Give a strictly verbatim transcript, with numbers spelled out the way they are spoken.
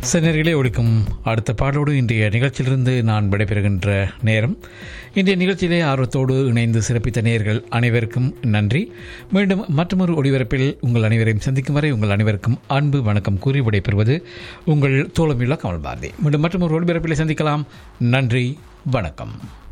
சென்னர்களே ஒழிக்கும் அடுத்த பாடலோடு இன்றைய நிகழ்ச்சியிலிருந்து நான் விடைபெறுகின்ற நேரம். இன்றைய நிகழ்ச்சியிலே ஆர்வத்தோடு இணைந்து சிறப்பித்த நேயர்கள் அனைவருக்கும் நன்றி. மீண்டும் மற்றொரு ஒளிபரப்பில் உங்கள் அனைவரையும் சந்திக்கும் வரை உங்கள் அனைவருக்கும் அன்பு வணக்கம் கூறி விடைபெறுவது உங்கள் தோழமையுள்ள கமல் பாரதி. மீண்டும் மற்றொரு ஒளிபரப்பிலே சந்திக்கலாம். நன்றி, வணக்கம்.